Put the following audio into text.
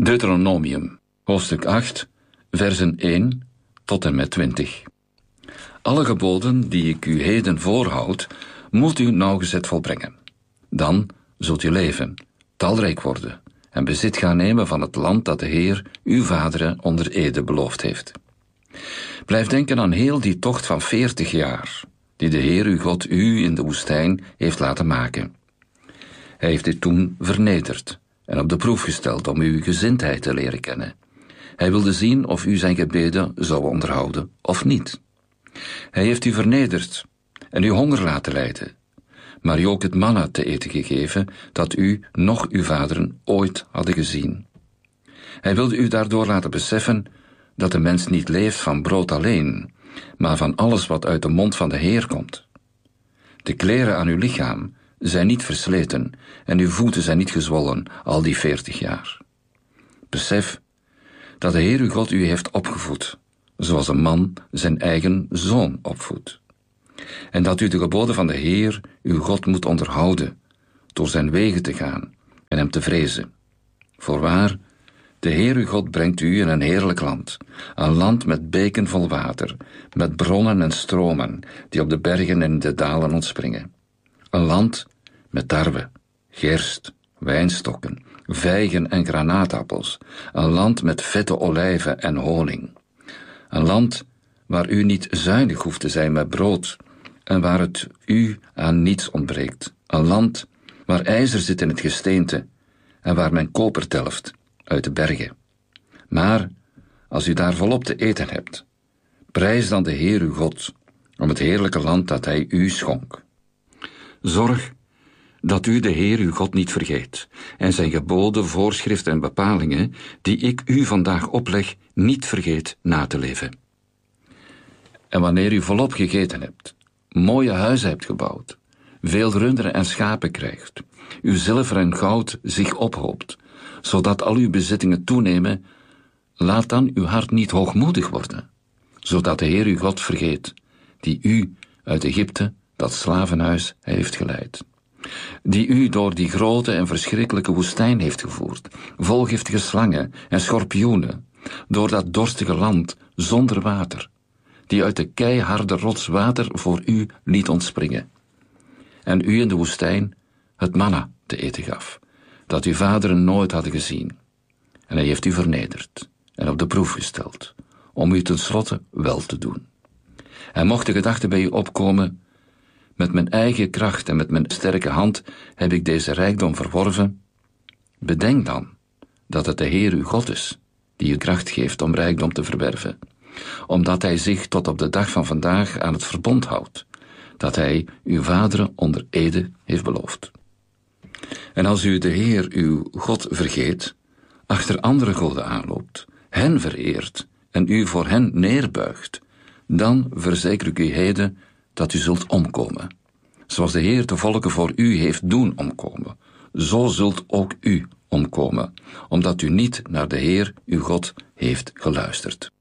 Deuteronomium, hoofdstuk 8, versen 1 tot en met 20. Alle geboden die ik u heden voorhoud, moet u nauwgezet volbrengen. Dan zult u leven, talrijk worden en bezit gaan nemen van het land dat de Heer uw vaderen onder ede beloofd heeft. Blijf denken aan heel die tocht van 40 jaar, die de Heer uw God u in de woestijn heeft laten maken. Hij heeft u toen vernederd en op de proef gesteld om uw gezindheid te leren kennen. Hij wilde zien of u zijn gebeden zou onderhouden of niet. Hij heeft u vernederd en uw honger laten lijden, maar u ook het manna te eten gegeven dat u noch uw vaderen ooit hadden gezien. Hij wilde u daardoor laten beseffen dat de mens niet leeft van brood alleen, maar van alles wat uit de mond van de Heer komt. De kleren aan uw lichaam zijn niet versleten en uw voeten zijn niet gezwollen al die 40 jaar. Besef dat de Heer uw God u heeft opgevoed, zoals een man zijn eigen zoon opvoedt. En dat u de geboden van de Heer uw God moet onderhouden, door zijn wegen te gaan en hem te vrezen. Voorwaar, de Heer uw God brengt u in een heerlijk land, een land met beken vol water, met bronnen en stromen die op de bergen en in de dalen ontspringen. Een land met tarwe, gerst, wijnstokken, vijgen en granaatappels, een land met vette olijven en honing. Een land waar u niet zuinig hoeft te zijn met brood en waar het u aan niets ontbreekt. Een land waar ijzer zit in het gesteente en waar men koper delft uit de bergen. Maar als u daar volop te eten hebt, prijs dan de Heer uw God om het heerlijke land dat hij u schonk. Zorg dat u de Heer uw God niet vergeet en zijn geboden, voorschriften en bepalingen die ik u vandaag opleg niet vergeet na te leven. En wanneer u volop gegeten hebt, mooie huizen hebt gebouwd, veel runderen en schapen krijgt, uw zilver en goud zich ophoopt, zodat al uw bezittingen toenemen, laat dan uw hart niet hoogmoedig worden, zodat de Heer uw God vergeet, die u uit Egypte, dat slavenhuis, heeft geleid. Die u door die grote en verschrikkelijke woestijn heeft gevoerd, vol giftige slangen en schorpioenen, door dat dorstige land zonder water, die uit de keiharde rots water voor u liet ontspringen. En u in de woestijn het manna te eten gaf, dat uw vaderen nooit hadden gezien. En hij heeft u vernederd en op de proef gesteld, om u tenslotte wel te doen. En mocht de gedachte bij u opkomen: met mijn eigen kracht en met mijn sterke hand heb ik deze rijkdom verworven, bedenk dan dat het de Heer uw God is, die u kracht geeft om rijkdom te verwerven, omdat hij zich tot op de dag van vandaag aan het verbond houdt, dat hij uw vaderen onder ede heeft beloofd. En als u de Heer uw God vergeet, achter andere goden aanloopt, hen vereert en u voor hen neerbuigt, dan verzeker ik u heden dat u zult omkomen. Zoals de Heer de volken voor u heeft doen omkomen, zo zult ook u omkomen, omdat u niet naar de Heer uw God heeft geluisterd.